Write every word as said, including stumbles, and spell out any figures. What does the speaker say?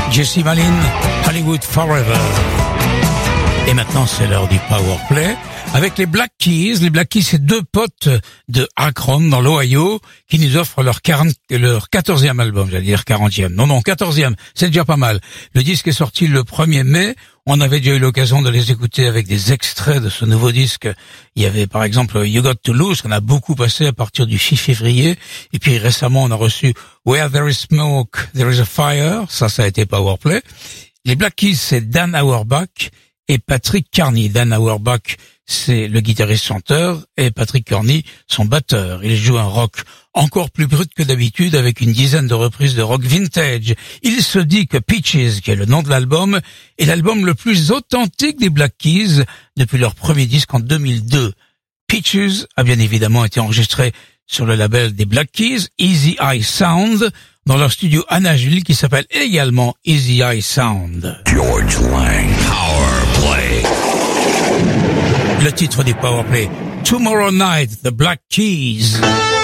Jesse Malin, Hollywood Forever. Et maintenant, c'est l'heure du Powerplay avec les Black Keys. Les Black Keys, c'est deux potes de Akron, dans l'Ohio, qui nous offrent leur quarante, leur quatorzième album, j'allais dire quarantième. Non, non, quatorzième, c'est déjà pas mal. Le disque est sorti le premier mai. On avait déjà eu l'occasion de les écouter avec des extraits de ce nouveau disque. Il y avait par exemple You Got to Lose, qu'on a beaucoup passé à partir du six février. Et puis récemment, on a reçu Where There Is Smoke, There Is a Fire. Ça, ça a été Powerplay. Les Black Keys, c'est Dan Auerbach et Patrick Carney. Dan Auerbach, c'est le guitariste-chanteur, et Patrick Carney, son batteur. Il joue un rock encore plus brut que d'habitude, avec une dizaine de reprises de rock vintage. Il se dit que Peaches, qui est le nom de l'album, est l'album le plus authentique des Black Keys depuis leur premier disque en deux mille deux. Peaches a bien évidemment été enregistré sur le label des Black Keys, Easy Eye Sound, dans leur studio à Nashville qui s'appelle également Easy Eye Sound. George Lang, Powerplay. Le titre du Powerplay, Tomorrow Night, The Black Keys.